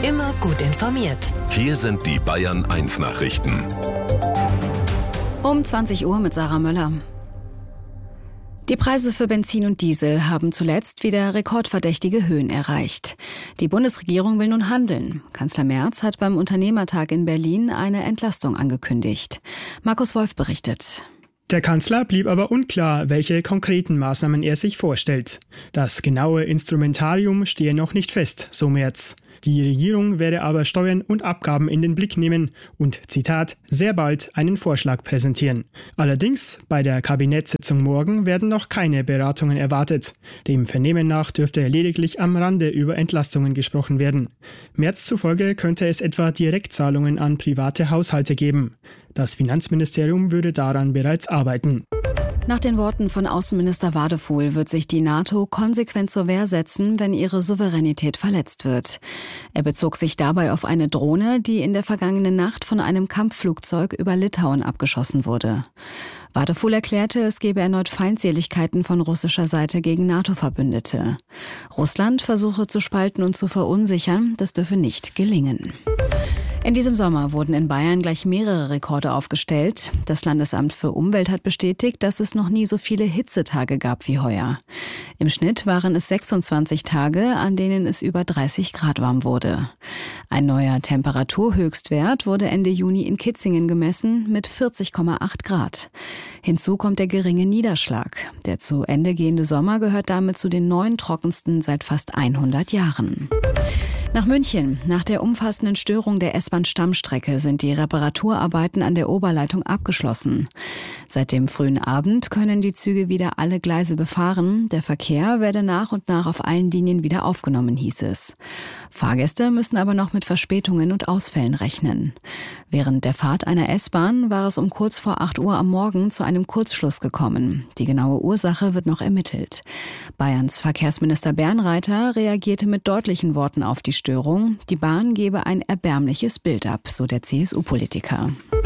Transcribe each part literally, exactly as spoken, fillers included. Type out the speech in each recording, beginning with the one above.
Immer gut informiert. Hier sind die Bayern eins Nachrichten. Um zwanzig Uhr mit Sarah Möller. Die Preise für Benzin und Diesel haben zuletzt wieder rekordverdächtige Höhen erreicht. Die Bundesregierung will nun handeln. Kanzler Merz hat beim Unternehmertag in Berlin eine Entlastung angekündigt. Markus Wolf berichtet. Der Kanzler blieb aber unklar, welche konkreten Maßnahmen er sich vorstellt. Das genaue Instrumentarium stehe noch nicht fest, so Merz. Die Regierung werde aber Steuern und Abgaben in den Blick nehmen und, Zitat, sehr bald einen Vorschlag präsentieren. Allerdings, bei der Kabinettssitzung morgen werden noch keine Beratungen erwartet. Dem Vernehmen nach dürfte lediglich am Rande über Entlastungen gesprochen werden. Merz zufolge könnte es etwa Direktzahlungen an private Haushalte geben. Das Finanzministerium würde daran bereits arbeiten. Nach den Worten von Außenminister Wadefuhl wird sich die NATO konsequent zur Wehr setzen, wenn ihre Souveränität verletzt wird. Er bezog sich dabei auf eine Drohne, die in der vergangenen Nacht von einem Kampfflugzeug über Litauen abgeschossen wurde. Wadefuhl erklärte, es gebe erneut Feindseligkeiten von russischer Seite gegen NATO-Verbündete. Russland versuche zu spalten und zu verunsichern, das dürfe nicht gelingen. In diesem Sommer wurden in Bayern gleich mehrere Rekorde aufgestellt. Das Landesamt für Umwelt hat bestätigt, dass es noch nie so viele Hitzetage gab wie heuer. Im Schnitt waren es sechsundzwanzig Tage, an denen es über dreißig Grad warm wurde. Ein neuer Temperaturhöchstwert wurde Ende Juni in Kitzingen gemessen mit vierzig Komma acht Grad. Hinzu kommt der geringe Niederschlag. Der zu Ende gehende Sommer gehört damit zu den neun trockensten seit fast hundert Jahren. Nach München. Nach der umfassenden Störung der S-Bahn-Stammstrecke sind die Reparaturarbeiten an der Oberleitung abgeschlossen. Seit dem frühen Abend können die Züge wieder alle Gleise befahren. Der Verkehr werde nach und nach auf allen Linien wieder aufgenommen, hieß es. Fahrgäste müssen aber noch mit Verspätungen und Ausfällen rechnen. Während der Fahrt einer S-Bahn war es um kurz vor acht Uhr am Morgen zu einem Kurzschluss gekommen. Die genaue Ursache wird noch ermittelt. Bayerns Verkehrsminister Bernreiter reagierte mit deutlichen Worten auf die Störung. Die Bahn gebe ein erbärmliches Bild ab, so der C S U-Politiker.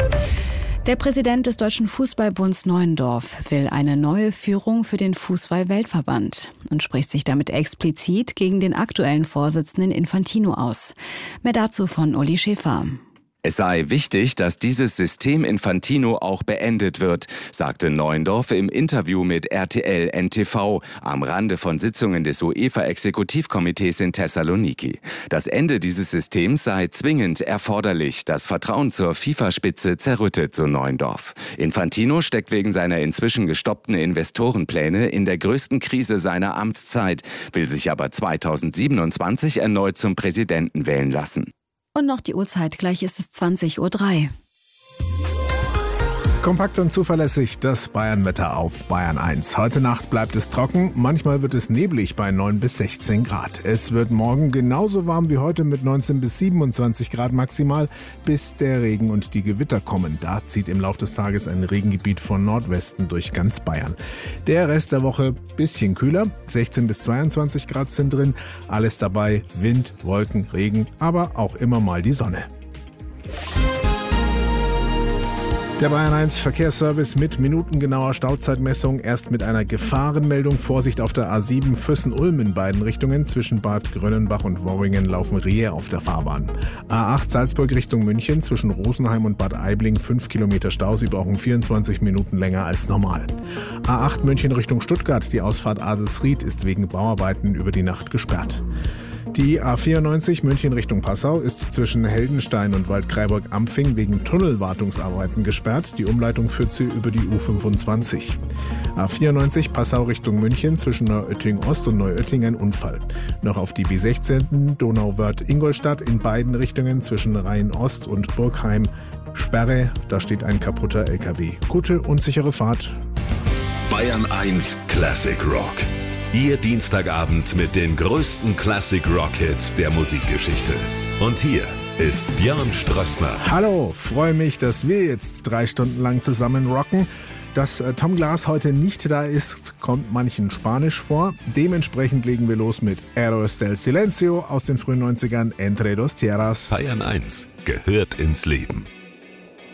Der Präsident des Deutschen Fußballbunds Neuendorf will eine neue Führung für den Fußball-Weltverband und spricht sich damit explizit gegen den aktuellen Vorsitzenden Infantino aus. Mehr dazu von Uli Schäfer. Es sei wichtig, dass dieses System Infantino auch beendet wird, sagte Neuendorf im Interview mit R T L N T V am Rande von Sitzungen des UEFA-Exekutivkomitees in Thessaloniki. Das Ende dieses Systems sei zwingend erforderlich. Das Vertrauen zur FIFA-Spitze zerrüttet, so Neuendorf. Infantino steckt wegen seiner inzwischen gestoppten Investorenpläne in der größten Krise seiner Amtszeit, will sich aber zweitausendsiebenundzwanzig erneut zum Präsidenten wählen lassen. Und noch die Uhrzeit, gleich ist es zwanzig Uhr drei. Kompakt und zuverlässig das Bayernwetter auf Bayern eins. Heute Nacht bleibt es trocken, manchmal wird es neblig bei neun bis sechzehn Grad. Es wird morgen genauso warm wie heute mit neunzehn bis siebenundzwanzig Grad maximal, bis der Regen und die Gewitter kommen. Da zieht im Laufe des Tages ein Regengebiet von Nordwesten durch ganz Bayern. Der Rest der Woche bisschen kühler, sechzehn bis zweiundzwanzig Grad sind drin. Alles dabei, Wind, Wolken, Regen, aber auch immer mal die Sonne. Der Bayern eins Verkehrsservice mit minutengenauer Stauzeitmessung, erst mit einer Gefahrenmeldung. Vorsicht auf der A sieben Füssen-Ulm in beiden Richtungen. Zwischen Bad Grönnenbach und Worringen laufen Rehe auf der Fahrbahn. A acht Salzburg Richtung München, zwischen Rosenheim und Bad Aibling fünf Kilometer Stau. Sie brauchen vierundzwanzig Minuten länger als normal. A acht München Richtung Stuttgart, die Ausfahrt Adelsried ist wegen Bauarbeiten über die Nacht gesperrt. Die A vierundneunzig München Richtung Passau ist zwischen Heldenstein und Waldkraiburg-Ampfing wegen Tunnelwartungsarbeiten gesperrt. Die Umleitung führt sie über die U fünfundzwanzig. A vierundneunzig Passau Richtung München zwischen Neuötting-Ost und Neuötting ein Unfall. Noch auf die B sechzehn Donauwörth-Ingolstadt in beiden Richtungen zwischen Rhein-Ost und Burgheim Sperre. Da steht ein kaputter L K W. Gute und sichere Fahrt. Bayern eins Classic Rock. Ihr Dienstagabend mit den größten Classic-Rock-Hits der Musikgeschichte. Und hier ist Björn Strössner. Hallo, freue mich, dass wir jetzt drei Stunden lang zusammen rocken. Dass äh, Tom Glas heute nicht da ist, kommt manchen Spanisch vor. Dementsprechend legen wir los mit Héroes del Silencio aus den frühen neunzigern, Entre dos Tierras. Bayern eins gehört ins Leben.